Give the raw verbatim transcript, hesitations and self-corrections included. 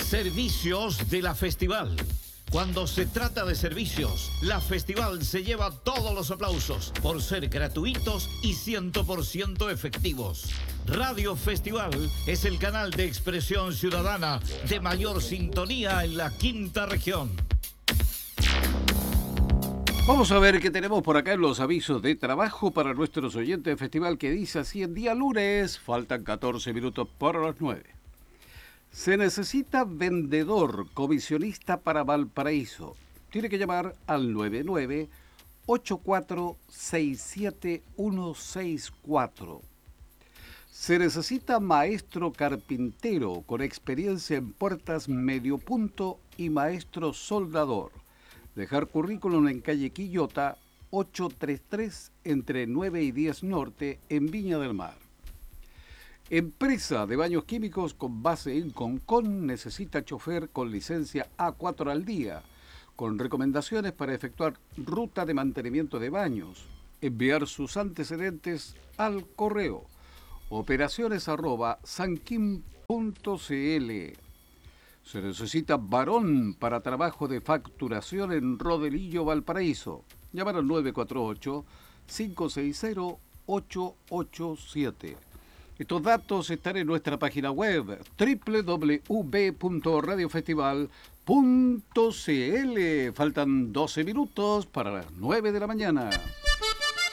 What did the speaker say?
Servicios de la Festival. Cuando se trata de servicios, la Festival se lleva todos los aplausos por ser gratuitos y cien por ciento efectivos. Radio Festival es el canal de expresión ciudadana de mayor sintonía en la quinta región. Vamos a ver qué tenemos por acá en los avisos de trabajo para nuestros oyentes de festival, que dice así: en día lunes, faltan catorce minutos para las nueve. Se necesita vendedor comisionista para Valparaíso. Tiene que llamar al nueve nueve ocho cuatro seis siete uno seis cuatro. Se necesita maestro carpintero con experiencia en puertas medio punto y maestro soldador. Dejar currículum en calle Quillota, ochocientos treinta y tres, entre nueve y diez Norte, en Viña del Mar. Empresa de baños químicos con base en Concón necesita chofer con licencia A cuatro al día, con recomendaciones para efectuar ruta de mantenimiento de baños. Enviar sus antecedentes al correo operaciones arroba sanquim punto cl. Se necesita varón para trabajo de facturación en Rodelillo, Valparaíso. Llamar al nueve cuatro ocho cinco seis cero ocho ocho siete. Estos datos están en nuestra página web doble u doble u doble u punto radio festival punto c l. Faltan doce minutos para las nueve de la mañana.